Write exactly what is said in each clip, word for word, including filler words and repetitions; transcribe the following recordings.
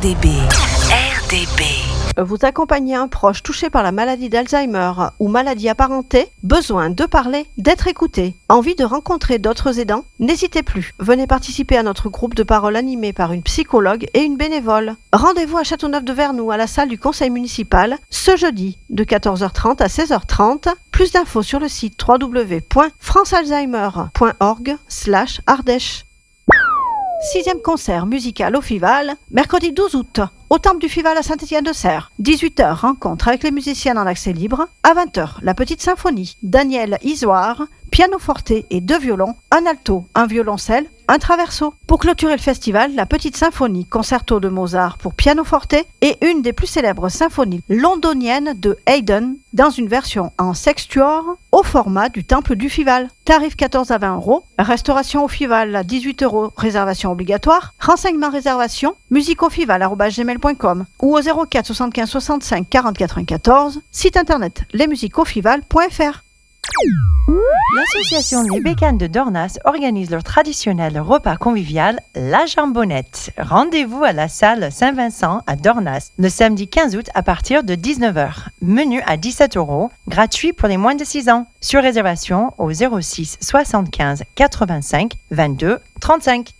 D B. R D B. Vous accompagnez un proche touché par la maladie d'Alzheimer ou maladie apparentée, besoin de parler, d'être écouté, envie de rencontrer d'autres aidants? N'hésitez plus, venez participer à notre groupe de parole animé par une psychologue et une bénévole. Rendez-vous à Châteauneuf-de-Vernoux à la salle du conseil municipal ce jeudi de quatorze heures trente à seize heures trente. Plus d'infos sur le site w w w point france alzheimer point org slash ardèche. Sixième concert musical au Fival, mercredi douze août, au Temple du Fival à Saint-Étienne-de-Serres. dix-huit heures, rencontre avec les musiciens en accès libre. À vingt heures, la petite symphonie. Daniel Isoire, piano forte et deux violons, un alto, un violoncelle, un traverso. Pour clôturer le festival, la petite symphonie concerto de Mozart pour piano forte et une des plus célèbres symphonies londoniennes de Haydn dans une version en sextuor au format du Temple du Fival. Tarif quatorze à vingt euros. Restauration au Fival à dix-huit euros. Réservation obligatoire. Renseignements réservation musicauffival arobase gmail point com ou au zéro quatre soixante-quinze soixante-cinq quarante quatre-vingt-quatorze. Site internet lesmusicauffival point f r. L'association Les Bécanes de Dornas organise leur traditionnel repas convivial, la jambonnette. Rendez-vous à la salle Saint-Vincent à Dornas le samedi quinze août à partir de dix-neuf heures. Menu à dix-sept euros, gratuit pour les moins de six ans. Sur réservation au zéro six soixante-quinze quatre-vingt-cinq vingt-deux trente-cinq.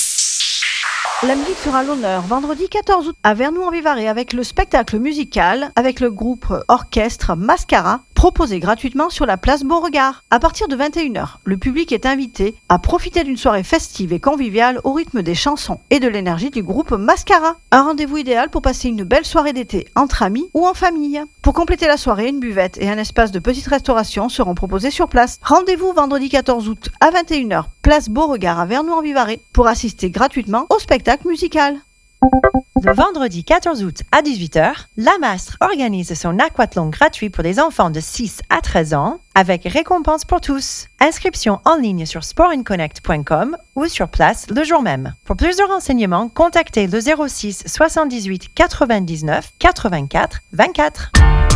La musique sera à l'honneur vendredi quatorze août à Vernoux-en-Vivarais avec le spectacle musical avec le groupe orchestre Mascara proposé gratuitement sur la place Beauregard. À partir de vingt et une heures, le public est invité à profiter d'une soirée festive et conviviale au rythme des chansons et de l'énergie du groupe Mascara. Un rendez-vous idéal pour passer une belle soirée d'été entre amis ou en famille. Pour compléter la soirée, une buvette et un espace de petite restauration seront proposés sur place. Rendez-vous vendredi quatorze août à vingt et une heures, place Beauregard à Vernoux-en-Vivarais pour assister gratuitement au spectacle musical. Le vendredi quatorze août à dix-huit heures, la Mastre organise son aquathlon gratuit pour les enfants de six à treize ans avec récompense pour tous. Inscription en ligne sur sport in connect point com ou sur place le jour même. Pour plus de renseignements, contactez le zéro six soixante-dix-huit quatre-vingt-dix-neuf quatre-vingt-quatre vingt-quatre.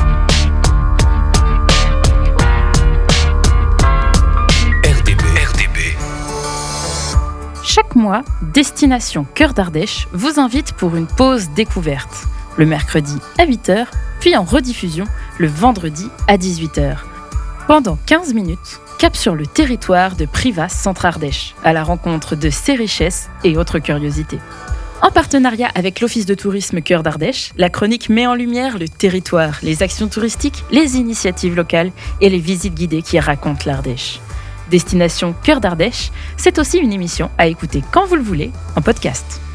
Chaque mois, Destination Cœur d'Ardèche vous invite pour une pause découverte. Le mercredi à huit heures, puis en rediffusion le vendredi à dix-huit heures. Pendant quinze minutes, cap sur le territoire de Privas Centre-Ardèche, à la rencontre de ses richesses et autres curiosités. En partenariat avec l'Office de tourisme Cœur d'Ardèche, la chronique met en lumière le territoire, les actions touristiques, les initiatives locales et les visites guidées qui racontent l'Ardèche. Destination Cœur d'Ardèche, c'est aussi une émission à écouter quand vous le voulez en podcast.